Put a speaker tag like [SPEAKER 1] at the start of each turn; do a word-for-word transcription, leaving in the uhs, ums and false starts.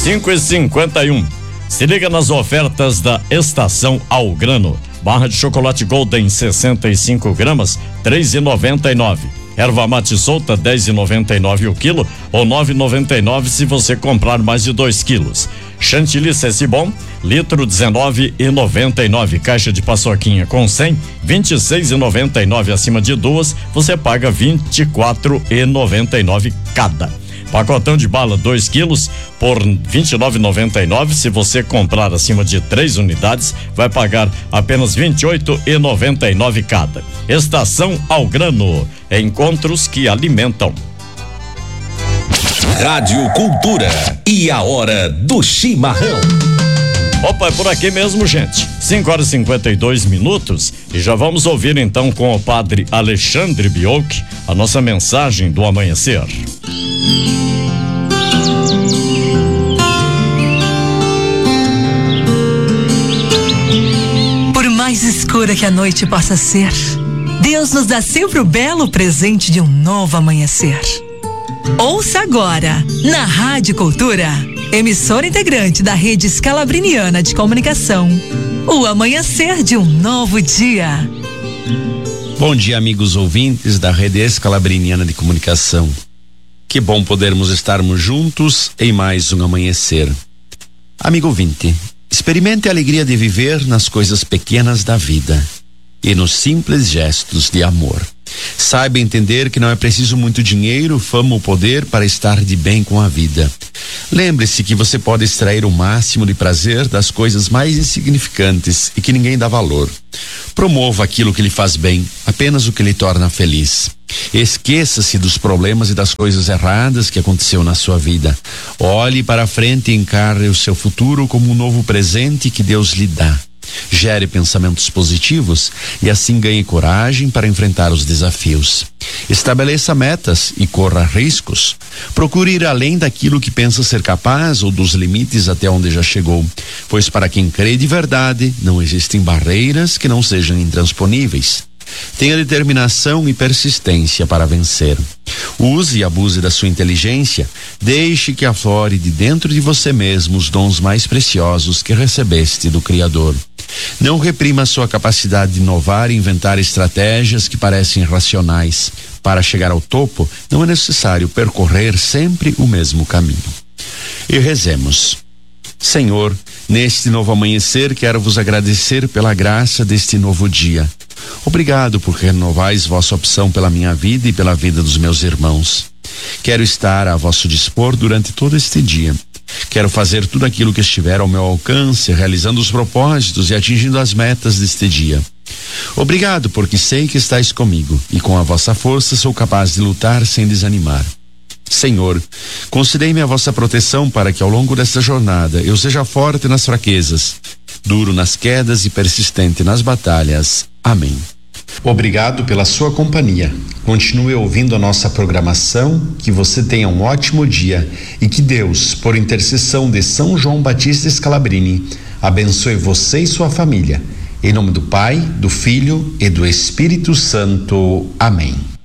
[SPEAKER 1] cinco e cinquenta e um. Se liga nas ofertas da Estação Ao Grano. Barra de chocolate Golden sessenta e cinco gramas, três e noventa e nove. Erva mate solta, dez e noventa e nove o quilo ou nove e noventa e nove se você comprar mais de dois quilos. Chantilly Cessibon, litro dezenove e noventa e nove. Caixa de paçoquinha com cem, vinte e seis e noventa e nove. Acima de duas, você paga vinte e quatro e noventa e nove cada. Pacotão de bala dois quilos por vinte e nove e noventa e nove. Se você comprar acima de três unidades, vai pagar apenas vinte e oito e noventa e nove cada. Estação Ao Grano, encontros que alimentam.
[SPEAKER 2] Rádio Cultura e a hora do chimarrão.
[SPEAKER 1] Opa, é por aqui mesmo, gente. cinco horas e cinquenta e dois minutos e já vamos ouvir então com o padre Alexandre Biolk a nossa mensagem do amanhecer.
[SPEAKER 3] Por mais escura que a noite possa ser, Deus nos dá sempre o belo presente de um novo amanhecer. Ouça agora, na Rádio Cultura, emissora integrante da Rede Scalabriniana de Comunicação, o amanhecer de um novo dia.
[SPEAKER 4] Bom dia, amigos ouvintes da Rede Scalabriniana de Comunicação. Que bom podermos estarmos juntos em mais um amanhecer. Amigo ouvinte, experimente a alegria de viver nas coisas pequenas da vida e nos simples gestos de amor. Saiba entender que não é preciso muito dinheiro, fama ou poder para estar de bem com a vida. Lembre-se que você pode extrair o máximo de prazer das coisas mais insignificantes e que ninguém dá valor. Promova aquilo que lhe faz bem, apenas o que lhe torna feliz. Esqueça-se dos problemas e das coisas erradas que aconteceu na sua vida. Olhe para a frente e encare o seu futuro como um novo presente que Deus lhe dá. Gere pensamentos positivos e assim ganhe coragem para enfrentar os desafios. Estabeleça metas e corra riscos. Procure ir além daquilo que pensa ser capaz ou dos limites até onde já chegou, pois para quem crê de verdade, não existem barreiras que não sejam intransponíveis. Tenha determinação e persistência para vencer. Use e abuse da sua inteligência. Deixe que aflore de dentro de você mesmo os dons mais preciosos que recebeste do Criador. Não reprima a sua capacidade de inovar e inventar estratégias que parecem irracionais. Para chegar ao topo, não é necessário percorrer sempre o mesmo caminho. E rezemos. Senhor, neste novo amanhecer, quero vos agradecer pela graça deste novo dia. Obrigado por renovais vossa opção pela minha vida e pela vida dos meus irmãos. Quero estar a vosso dispor durante todo este dia. Quero fazer tudo aquilo que estiver ao meu alcance, realizando os propósitos e atingindo as metas deste dia. Obrigado porque sei que estais comigo e com a vossa força sou capaz de lutar sem desanimar. Senhor, concedei-me a vossa proteção para que ao longo desta jornada eu seja forte nas fraquezas, duro nas quedas e persistente nas batalhas. Amém.
[SPEAKER 5] Obrigado pela sua companhia. Continue ouvindo a nossa programação, que você tenha um ótimo dia e que Deus, por intercessão de São João Batista Scalabrini, abençoe você e sua família. Em nome do Pai, do Filho e do Espírito Santo. Amém.